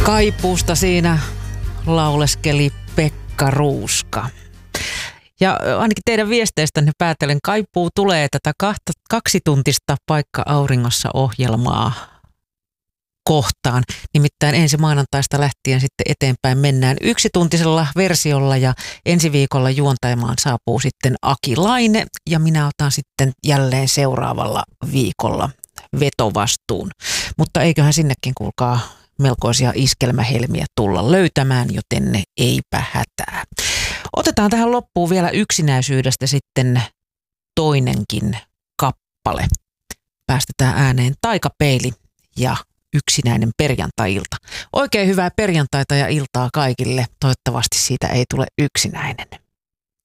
Kaipuusta siinä lauleskeli Pekka Ruuska. Ja ainakin teidän viesteistänne päätellen kaipuu tulee tätä kaksituntista Paikka auringossa -ohjelmaa kohtaan. Nimittäin ensi maanantaista lähtien sitten eteenpäin mennään yksituntisella versiolla ja ensi viikolla juontajamaan saapuu sitten Aki Laine ja minä otan sitten jälleen seuraavalla viikolla vetovastuun. Mutta eiköhän sinnekin kuulkaa melkoisia iskelmähelmiä tulla löytämään, joten ne eipä hätää. Otetaan tähän loppuun vielä yksinäisyydestä sitten toinenkin kappale. Päästetään ääneen Taikapeili ja Yksinäinen perjantai-ilta. Oikein hyvää perjantaita ja iltaa kaikille. Toivottavasti siitä ei tule yksinäinen.